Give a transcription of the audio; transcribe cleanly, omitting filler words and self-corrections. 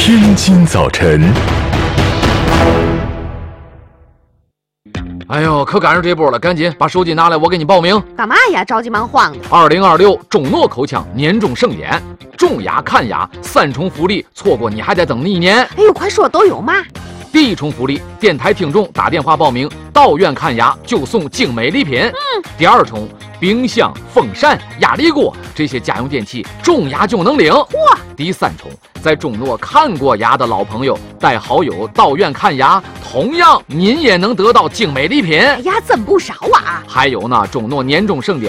天津早晨。 哎呦，可赶上这波了，赶紧把手机拿来，我给你报名。 干嘛呀？着急忙慌的。 2026中诺口腔年终盛典，重压看牙3重福利，错过你还得等1年。 哎呦，快说都有嘛？ 第1重福利，电台听众打电话报名，到院看牙就送精美礼品。第2重，冰箱、风扇、压力锅这些家用电器中牙就能领。 哇！ 第3重，在中诺看过牙的老朋友带好友到院看牙，同样您也能得到精美礼品。 哎呀，真不少啊！ 还有呢，中诺年终盛典